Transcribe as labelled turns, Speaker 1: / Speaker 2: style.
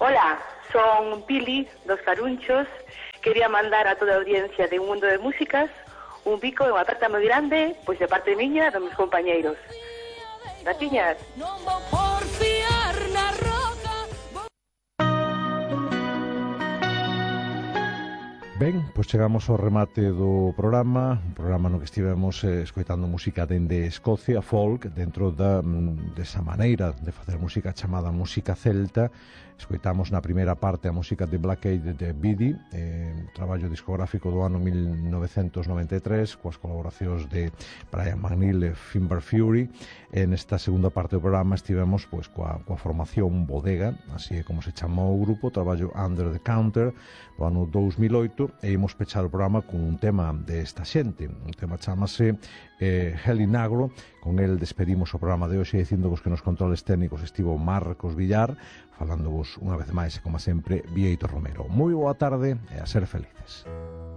Speaker 1: Hola, son Pili dos Carunchos. Quería mandar a toda a audiencia de Un Mundo de Músicas un bico e unha aperta moi grande, pois de parte miña e dos meus compañeiros. Graciñas.
Speaker 2: Non vou porfiar na roca.
Speaker 3: Ben, pois chegamos ao remate do programa, un programa no que estivemos escoitando música dende Escocia, folk, dentro desa maneira de facer música chamada música celta. Escoitamos na primeira parte a música de Black Aid de Biddy, traballo discográfico do ano 1993, coas colaboracións de Brian McNeil e Finbar Fury. Nesta segunda parte do programa estivemos pois coa formación Bodega, así é como se chamou o grupo, traballo Under the Counter, do ano 2008, e imos pechar o programa con un tema desta xente. Un tema chamase Heli Nagro. Con el despedimos o programa de hoxe dicindovos que nos controles técnicos estivo Marcos Villar, falándovos unha vez máis, como sempre, Bieito Romero. Moi boa tarde e a ser felices.